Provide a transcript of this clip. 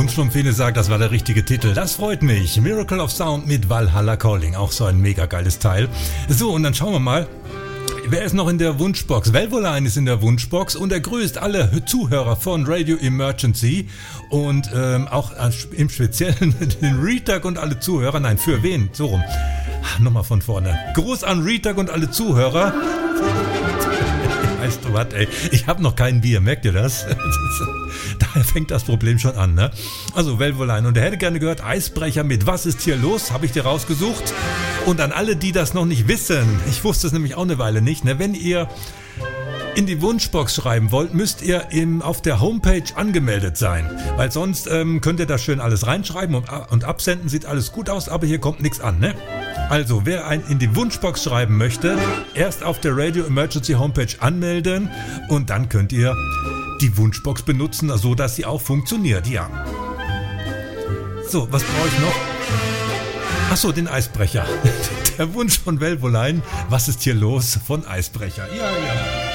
Wunschlumpfine sagt, das war der richtige Titel. Das freut mich. Miracle of Sound mit Valhalla Calling. Auch so ein mega geiles Teil. So, und dann schauen wir mal. Wer ist noch in der Wunschbox? Velvoline ist in der Wunschbox und er grüßt alle Zuhörer von Radio Emergency und auch im Speziellen den Retag und alle Zuhörer. Nein, für wen? So rum. Nochmal von vorne. Gruß an Retag und alle Zuhörer. Weißt du was, ey? Ich habe noch kein Bier, merkt ihr das? Daher fängt das Problem schon an, ne? Also Velvoline, und er hätte gerne gehört, Eisbrecher mit Was ist hier los? Habe ich dir rausgesucht. Und an alle, die das noch nicht wissen, ich wusste es nämlich auch eine Weile nicht, ne? Wenn ihr in die Wunschbox schreiben wollt, müsst ihr auf der Homepage angemeldet sein, weil sonst könnt ihr da schön alles reinschreiben und absenden, sieht alles gut aus, aber hier kommt nichts an, ne? Also, wer in die Wunschbox schreiben möchte, erst auf der Radio Emergency Homepage anmelden und dann könnt ihr die Wunschbox benutzen, so dass sie auch funktioniert, ja. So, was brauche ich noch? Achso, den Eisbrecher. Der Wunsch von Velvoline, was ist hier los von Eisbrecher? Ja.